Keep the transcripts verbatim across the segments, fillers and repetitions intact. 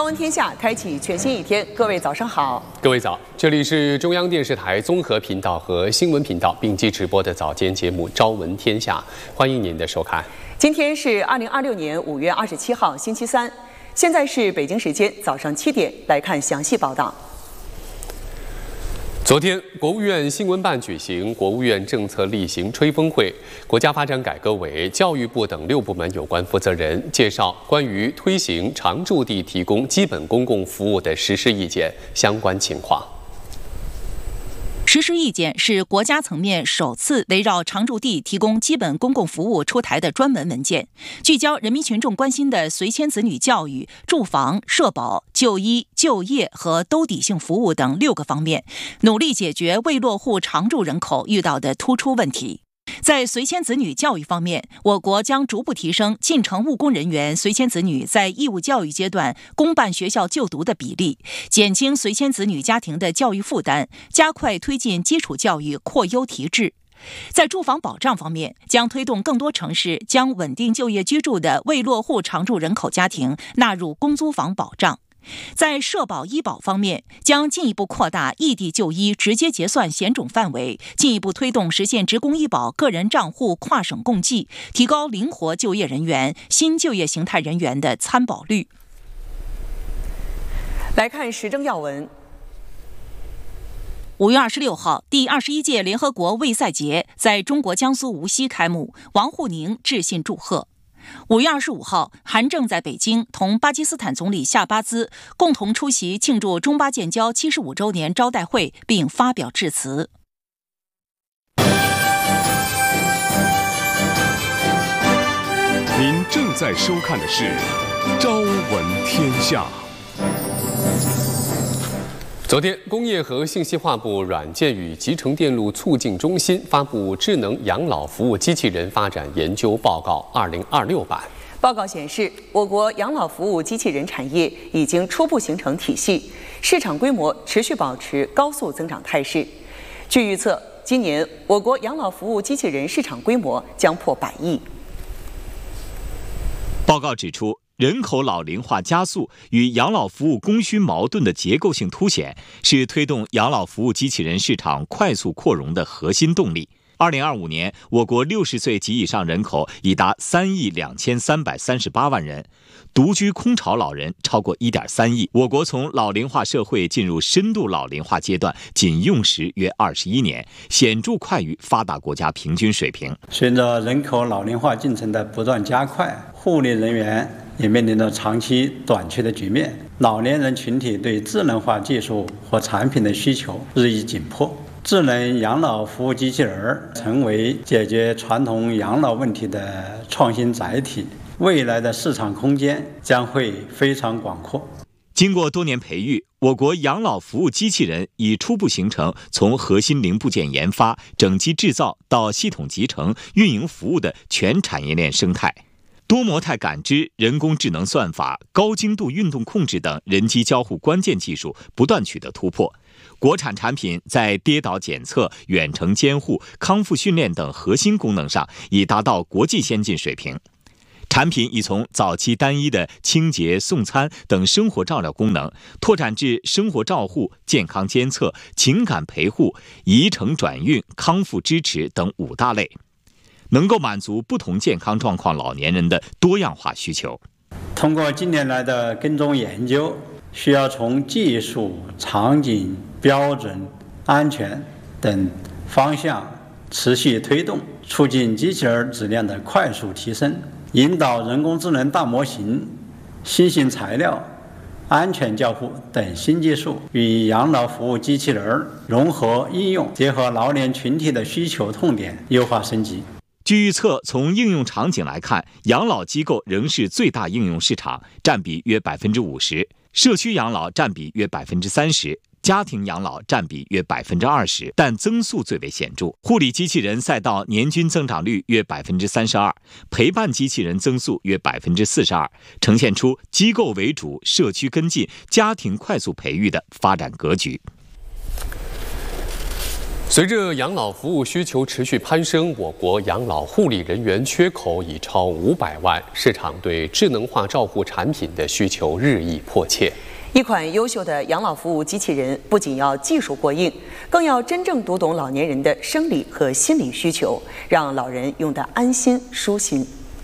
闻天下开启全新一天，各位早上好。 各位早，这里是中央电视台综合频道和新闻频道并机直播的早间节目《朝闻天下》，欢迎您的收看。 今天是二零二六年五月二十七号，星期三，现在是北京时间早上七点，来看详细报道。 昨天，国务院新闻办举行国务院政策例行吹风会，国家发展改革委、教育部等六部门有关负责人介绍关于推行常住地提供基本公共服务的实施意见相关情况。 实施意见是国家层面首次围绕常住地提供基本公共服务出台的专门文件，聚焦人民群众关心的随迁子女教育、住房、社保、就医、就业和兜底性服务等六个方面，努力解决未落户常住人口遇到的突出问题。在随迁子女教育方面，我国将逐步提升进城务工人员随迁子女在义务教育阶段公办学校就读的比例，减轻随迁子女家庭的教育负担，加快推进基础教育扩优提质。在住房保障方面，将推动更多城市将稳定就业居住的未落户常住人口家庭纳入公租房保障。在社保医保方面，将进一步扩大异地就医直接结算险种范围，进一步推动实现职工医保个人账户跨省共计，提高灵活就业人员、新就业形态人员的参保率。 来看时政要闻。 五月二十六号，第二十一届联合国卫赛节在中国江苏无锡开幕，王沪宁致信祝贺。五月二十五号，韩正在北京同巴基斯坦总理夏巴兹共同出席庆祝中巴建交七十五周年招待会，并发表致辞。 您正在收看的是《朝闻天下》。 昨天，工业和信息化部软件与集成电路促进中心发布《智能养老服务机器人发展研究报告二零二六版》。 报告显示，我国养老服务机器人产业已经初步形成体系，市场规模持续保持高速增长态势。据预测，今年我国养老服务机器人市场规模将破百亿。 报告指出，人口老龄化加速与养老服务供需矛盾的结构性凸显，是推动养老服务机器人市场快速扩容的核心动力。二零二五年，我国六十岁及以上人口已达三亿两千三百三十八万人，独居空巢老人超过一点三亿。我国从老龄化社会进入深度老龄化阶段，仅用时约二十一年，显著快于发达国家平均水平。 随着人口老龄化进程的不断加快，护理人员也面临着长期短缺的局面，老年人群体对智能化技术和产品的需求日益紧迫。智能养老服务机器人成为解决传统养老问题的创新载体，未来的市场空间将会非常广阔。 经过多年培育，我国养老服务机器人已初步形成从核心零部件研发、整机制造到系统集成、运营服务的全产业链生态。多模态感知、人工智能算法、高精度运动控制等人机交互关键技术不断取得突破。国产产品在跌倒检测、远程监护、康复训练等核心功能上已达到国际先进水平。产品已从早期单一的清洁、送餐等生活照料功能，拓展至生活照护、健康监测、情感陪护、移程转运、康复支持等五大类，能够满足不同健康状况老年人的多样化需求。 通过近年来的跟踪研究，需要从技术、场景、标准、安全等方向持续推动，促进机器人质量的快速提升，引导人工智能大模型、新型材料、安全交互等新技术与养老服务机器人融合应用，结合老年群体的需求痛点，优化升级。 据预测，从应用场景来看，养老机构仍是最大应用市场，占比约百分之五十。社区养老占比约百分之三十，家庭养老占比约百分之二十，但增速最为显著。护理机器人赛道年均增长率约百分之三十二，陪伴机器人增速约百分之四十二，呈现出机构为主、社区跟进、家庭快速培育的发展格局。 随着养老服务需求持续攀升，我国养老护理人员缺口已超五百万，市场对智能化照护产品的需求日益迫切。 一款优秀的养老服务机器人不仅要技术过硬，更要真正读懂老年人的生理和心理需求，让老人用得安心舒心。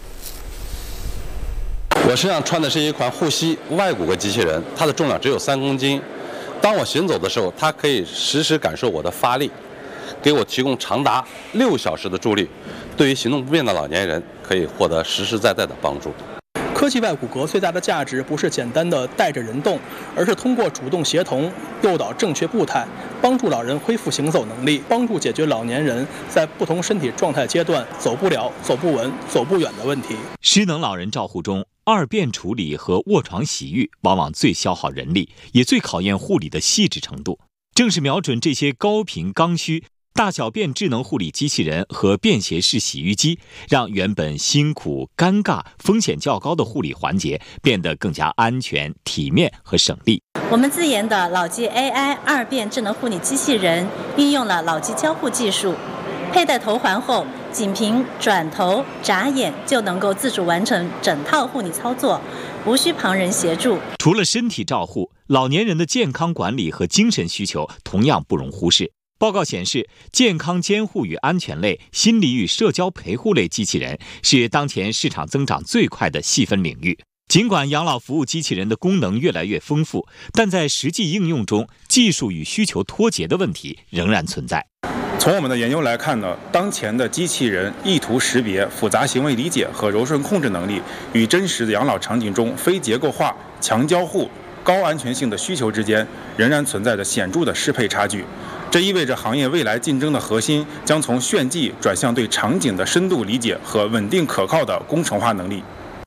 我身上穿的是一款护膝外骨骼机器人，它的重量只有三公斤。当我行走的时候，它可以实时感受我的发力，给我提供长达六小时的助力。对于行动不便的老年人，可以获得实实在在的帮助。 科技外骨骼最大的价值不是简单的带着人动，而是通过主动协同诱导正确步态，帮助老人恢复行走能力，帮助解决老年人在不同身体状态阶段走不了、走不稳、走不远的问题。 失能老人照护中，二便处理和卧床洗浴往往最消耗人力，也最考验护理的细致程度。正是瞄准这些高频刚需，大小便智能护理机器人和便携式洗浴机，让原本辛苦、尴尬、风险较高的护理环节变得更加安全、体面和省力。 我们自研的老机 A I 二便智能护理机器人运用了脑机交互技术，佩戴头环后，仅凭转头、眨眼就能够自主完成整套护理操作，无需旁人协助。 除了身体照护，老年人的健康管理和精神需求同样不容忽视。报告显示，健康监护与安全类、心理与社交陪护类机器人是当前市场增长最快的细分领域。尽管养老服务机器人的功能越来越丰富，但在实际应用中，技术与需求脱节的问题仍然存在。 从我们的研究来看呢，当前的机器人意图识别、复杂行为理解和柔顺控制能力与真实的养老场景中非结构化、强交互、高安全性的需求之间，仍然存在着显著的适配差距。这意味着行业未来竞争的核心将从炫技转向对场景的深度理解和稳定可靠的工程化能力。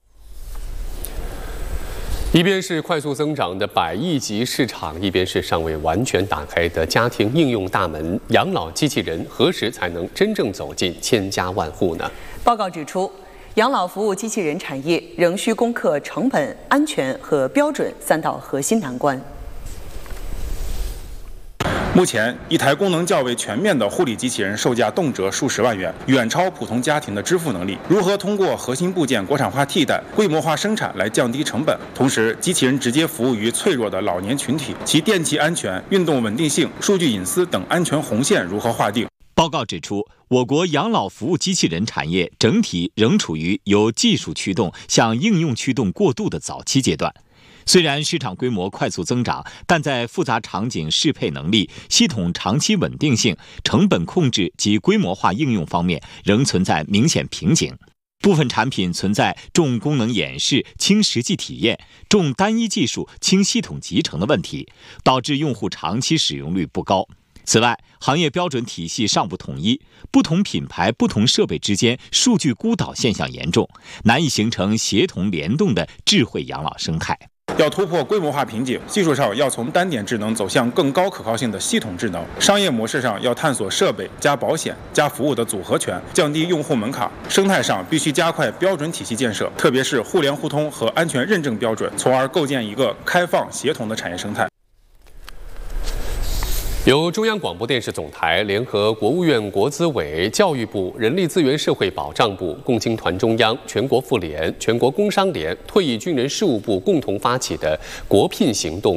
一边是快速增长的百亿级市场，一边是尚未完全打开的家庭应用大门。养老机器人何时才能真正走进千家万户呢？ 报告指出，养老服务机器人产业仍需攻克成本、安全和标准三道核心难关。 目前，一台功能较为全面的护理机器人售价动辄数十万元，远超普通家庭的支付能力。如何通过核心部件国产化替代、规模化生产来降低成本？同时，机器人直接服务于脆弱的老年群体，其电气安全、运动稳定性、数据隐私等安全红线如何划定？ 报告指出，我国养老服务机器人产业整体仍处于由技术驱动向应用驱动过渡的早期阶段。虽然市场规模快速增长，但在复杂场景适配能力、系统长期稳定性、成本控制及规模化应用方面仍存在明显瓶颈。部分产品存在重功能演示、轻实际体验、重单一技术、轻系统集成的问题，导致用户长期使用率不高。此外，行业标准体系尚不统一，不同品牌、不同设备之间数据孤岛现象严重，难以形成协同联动的智慧养老生态。 要突破规模化瓶颈，技术上要从单点智能走向更高可靠性的系统智能；商业模式上要探索设备加保险加服务的组合拳，降低用户门槛；生态上必须加快标准体系建设，特别是互联互通和安全认证标准，从而构建一个开放协同的产业生态。 由中央广播电视总台联合国务院国资委、教育部、人力资源社会保障部、共青团中央、全国妇联、全国工商联、退役军人事务部共同发起的国聘行动